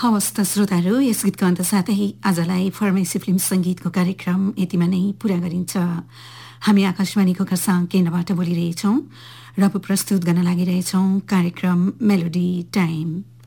हवस् त श्रोताहरू, यस गीतको अन्त साथै आजलाई फर्मेसी फिल्म सङ्गीतको कार्यक्रम यतिमा नै पूरा गरिन्छ। हामी आकाशवाणीको खरसाङ केन्द्रबाट बोलिरहेछौँ र प्रस्तुत गर्न लागिरहेछौँ कार्यक्रम मेलोडी टाइम।